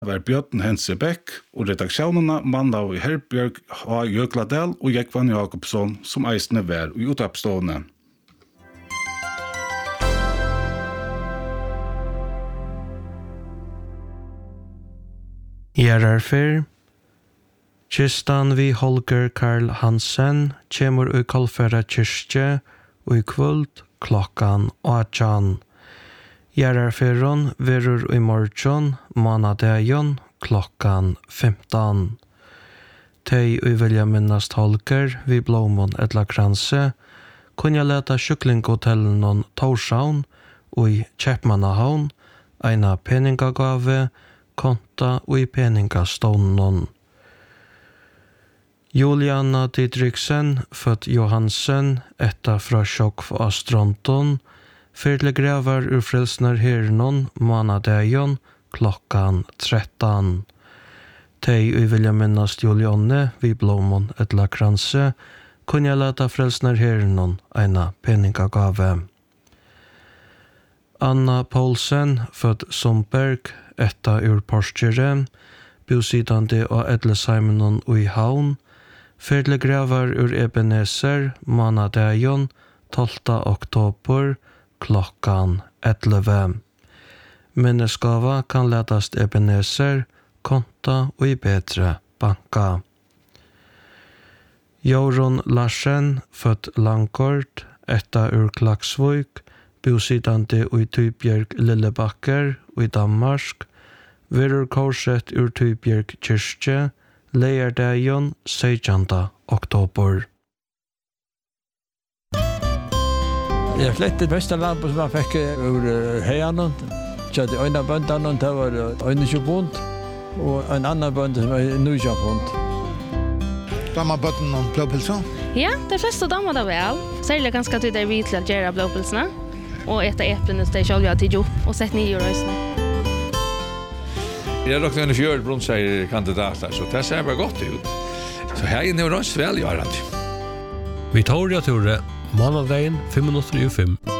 var Bjørn Hense Bæk og redaksjonene mann av Herbjørg H. Jøgladal og Jekvan Jakobsson som eisende var i utoppstående. Gjerarfer. Kistan vi Holger Karl Hansen kjemur ui Kolfera kyrkje ui kvöld klokkan 18. Gjerarferon verur ui morgon månadejon klokkan 15. Tei ui vilja minnast Holger vi Blomon etla Kranse kunja leta kyklinghotellenon Torshavn ui Kjeppmannahavn eina peningagave konta ui peningastånden. Juliana Didriksen, født Johansen, etta fra Sjokv av Stronton, fyrle grevar ur frelsner hernon, månadejon, klokkan 13. Tei ui vilja minnast Julianne, vi Blomon etla Kranse, kunja leta frelsner hernon, eina peningagave. Anna Poulsen, født Sundberg, etta ur Porskjere, bosidande av Edlesheimnon ui Havn, fyrle grevar ur Ebenezer, månadejon, 12. oktober, klokkan 11. Minneskava kan letast Ebenezer, konta ui Betre banka. Jorun Larsen, født Langkort, etta ur Klaksvik, bosidande ui Tybjerg Lillebakker ui Danmark, verur korset ur Tybjerg kyrkje, leierdagen 16. oktober. Jeg flettet Vesterland som jeg fikk ur heianen. Kjøtte øyne bøndene, det var 21 pund, og en annen bønd som var 19 pund. Damma bøtten og blåpilser? Ja, de fleste dammer det vel. Særlig ganske til det er vidt til å gjøre blåpilsene, og etter eplene til selv har tidlig opp og sett nye røysene. Jeg har råknet en 4 brunnseier-kandidater, så det ser bare godt ut. Så her er det røys velgjørende. Vi tar det, Tore. Månedegn 5:05.